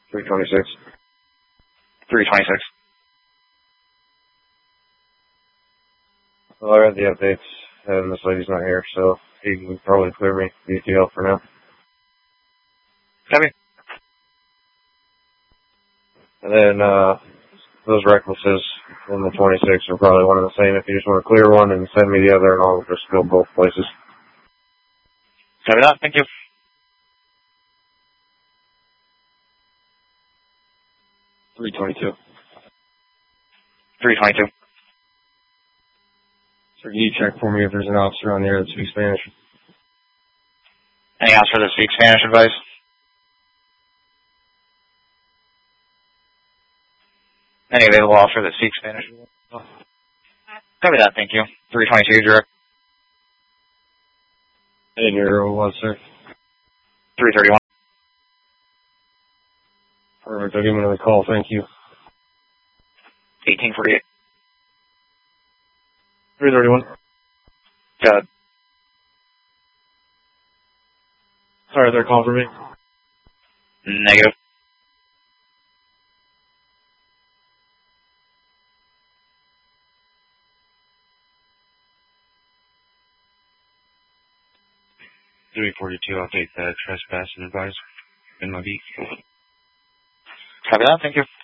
326. 326. Well, I read the updates, and this lady's not here, so he can probably clear me BTL for now. Copy. And then, those recklesses in the 26 are probably one and the same. If you just want to clear one and send me the other, and I'll just go both places. Copy that. Thank you. $322. 322. So can you check for me if there's an officer on there that speaks Spanish? Any officer that speaks Spanish advice? Any available officer that speaks Spanish? Copy that, thank you. 322, direct. I didn't hear who it was, sir. 331. Perfect, I'll give him another call, thank you. 1848. 331. Got it. Sorry, they're calling for me. Negative. I'll take that trespass and advise in my beat. Copy that, thank you.